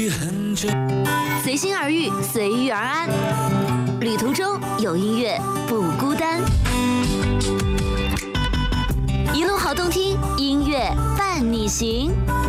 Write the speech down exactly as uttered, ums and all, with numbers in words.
随心而遇，随遇而安，旅途中有音乐不孤单，一路好动听，音乐伴你行。